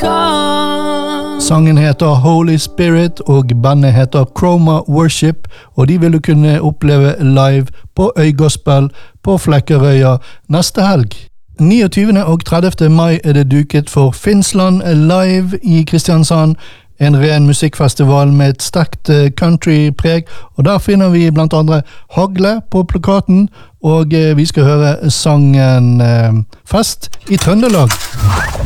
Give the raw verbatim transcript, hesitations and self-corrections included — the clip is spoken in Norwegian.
come. Sangen heter Holy Spirit, og bandet heter Chroma Worship, og de vil du kunne oppleve live på Øygospel på Flekkerøya neste helg. niogtyvende og tredivte mai er det duket for Finnsland Live i Kristiansand, en ren musikkfestival med et sterkt country-preg, og der finner vi blant andre Hagle på plakaten, og vi skal høre sangen Fest i Trøndelag.